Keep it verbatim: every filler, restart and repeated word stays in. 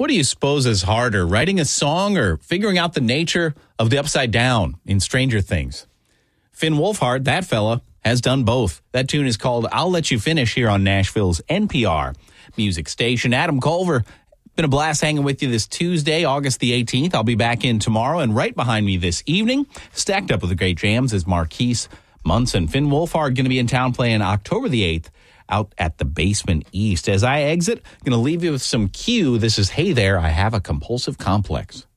What do you suppose is harder, writing a song or figuring out the nature of the upside down in Stranger Things? Finn Wolfhard, that fella, has done both. That tune is called I'll Let You Finish here on Nashville's N P R music station. Adam Culver, been a blast hanging with you this Tuesday, August the eighteenth. I'll be back in tomorrow, and right behind me this evening, stacked up with the great jams, is Marquise Munson. Finn Wolfhard going to be in town playing October the eighth out at the Basement East. As I exit, going to leave you with some Q. This is Hey There, I Have a Compulsive Complex.